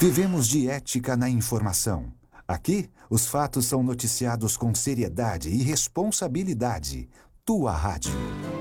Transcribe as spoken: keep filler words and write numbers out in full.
Vivemos de ética na informação. Aqui, os fatos são noticiados com seriedade e responsabilidade. Tua Rádio.